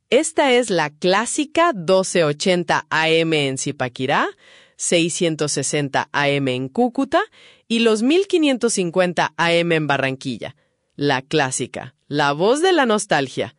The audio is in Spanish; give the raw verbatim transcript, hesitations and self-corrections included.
Esta es la clásica doce ochenta A M en Zipaquirá, seiscientos sesenta A M en Cúcuta y los mil quinientos cincuenta A M en Barranquilla. La clásica, la voz de la nostalgia.